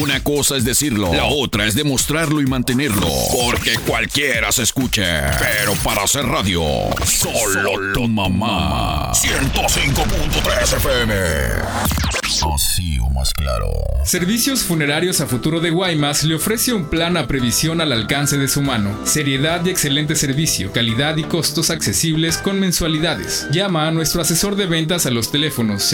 Una cosa es decirlo, la otra es demostrarlo y mantenerlo. Porque cualquiera se escucha. Pero para hacer radio, solo tu mamá. 105.3 FM. Así o más claro. Servicios Funerarios a Futuro de Guaymas le ofrece un plan a previsión al alcance de su mano. Seriedad y excelente servicio, calidad y costos accesibles con mensualidades. Llama a nuestro asesor de ventas a los teléfonos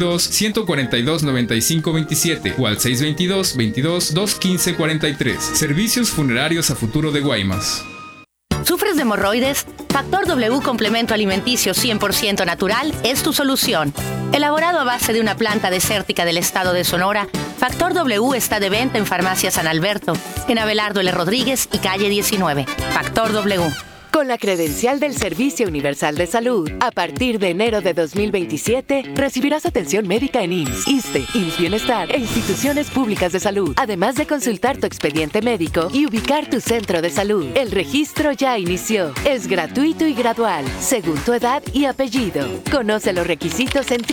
622-142-9527 o al 622-22-215-43. Servicios Funerarios a Futuro de Guaymas. ¿Sufres de hemorroides? Factor W Complemento Alimenticio 100% natural es tu solución. Elaborado a base de una planta desértica del estado de Sonora, Factor W está de venta en Farmacia San Alberto, en Abelardo L. Rodríguez y calle 19. Factor W. Con la credencial del Servicio Universal de Salud, a partir de enero de 2027, recibirás atención médica en IMSS, ISSSTE, IMSS Bienestar e instituciones públicas de salud, además de consultar tu expediente médico y ubicar tu centro de salud. El registro ya inició. Es gratuito y gradual, según tu edad y apellido. Conoce los requisitos en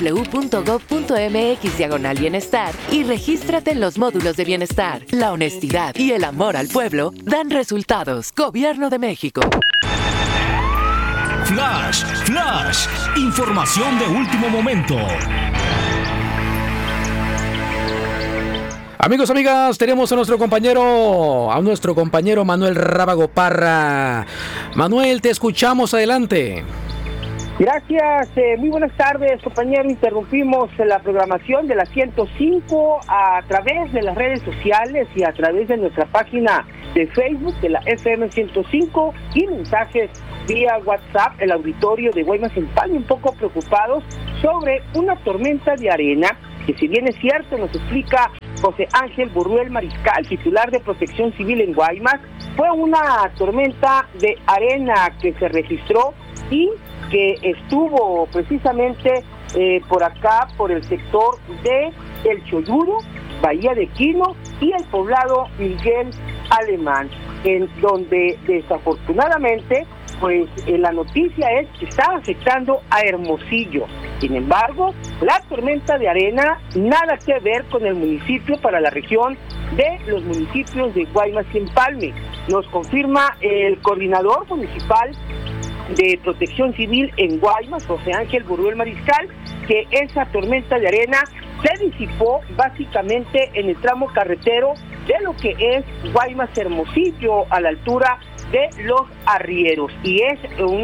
www.gov.mx/bienestar y regístrate en los módulos de bienestar. La honestidad y el amor al pueblo dan resultados. Gobierno de México. Flash, información de último momento. Amigos, amigas, tenemos a nuestro compañero Manuel Rábago Parra. Manuel, te escuchamos, adelante. Gracias, muy buenas tardes, compañero. Interrumpimos la programación de la 105 a través de las redes sociales y a través de nuestra página de Facebook de la FM 105 y mensajes vía WhatsApp. El auditorio de Guaymas en Palme un poco preocupados sobre una tormenta de arena que, si bien es cierto, nos explica José Ángel Burruel Mariscal, titular de Protección Civil en Guaymas, fue una tormenta de arena que se registró y que estuvo precisamente por acá, por el sector de El Choyudo, Bahía de Quino y el poblado Miguel Alemán, en donde desafortunadamente pues la noticia es que está afectando a Hermosillo. Sin embargo, la tormenta de arena nada que ver con el municipio para la región de los municipios de Guaymas y Empalme. Nos confirma el coordinador municipal de Protección Civil en Guaymas, José Ángel Burruel Mariscal, que esa tormenta de arena se disipó básicamente en el tramo carretero de lo que es Guaymas Hermosillo, a la altura de Los Arrieros, y es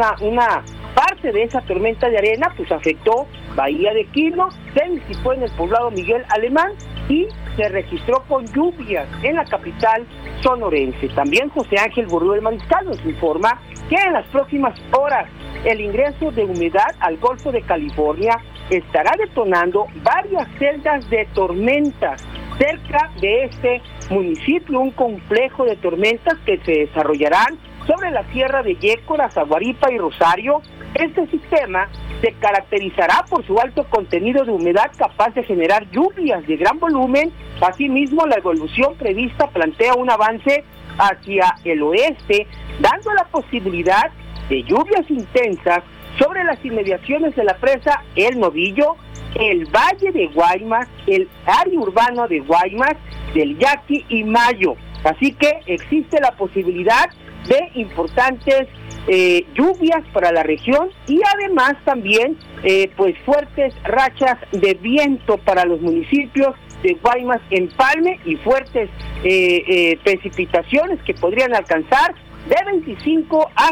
una parte de esa tormenta de arena pues afectó Bahía de Quino, se disipó en el poblado Miguel Alemán y se registró con lluvias en la capital sonorense. También José Ángel Burruel Mariscal nos informa que en las próximas horas el ingreso de humedad al Golfo de California estará detonando varias celdas de tormentas cerca de este municipio, un complejo de tormentas que se desarrollarán sobre la sierra de Yécora, Zaguaripa y Rosario. Este sistema se caracterizará por su alto contenido de humedad capaz de generar lluvias de gran volumen. Asimismo, la evolución prevista plantea un avance hacia el oeste, dando la posibilidad de lluvias intensas sobre las inmediaciones de la presa El Novillo, el Valle de Guaymas, el área urbana de Guaymas, del Yaqui y Mayo. Así que existe la posibilidad de importantes lluvias para la región y además también pues fuertes rachas de viento para los municipios de Guaymas, Empalme, y fuertes precipitaciones que podrían alcanzar de 25 a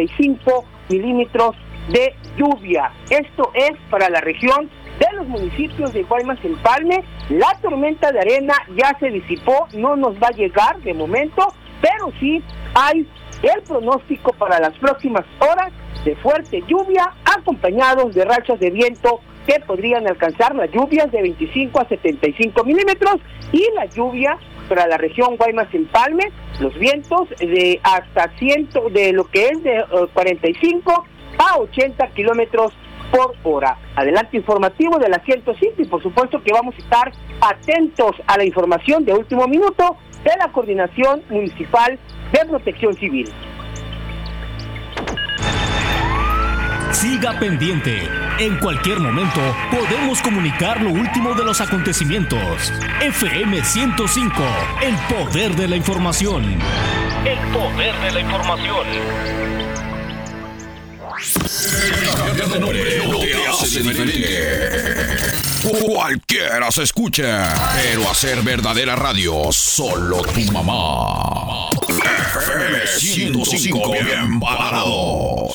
75 milímetros de lluvia. Esto es para la región de los municipios de Guaymas, Empalme. La tormenta de arena ya se disipó, no nos va a llegar de momento, pero sí hay el pronóstico para las próximas horas de fuerte lluvia, acompañados de rachas de viento que podrían alcanzar las lluvias de 25 a 75 milímetros y la lluvia para la región Guaymas-Empalme, los vientos de hasta 100, de lo que es de 45 a 80 kilómetros por hora. Adelante informativo de la 105 y por supuesto que vamos a estar atentos a la información de último minuto de la Coordinación Municipal de Protección Civil. Siga pendiente. En cualquier momento podemos comunicar lo último de los acontecimientos. FM 105, el poder de la información. El poder de la información. El nombre no te hace diferente. Cualquiera se escucha, pero hacer verdadera radio, solo tu mamá. FM 105, bien parados.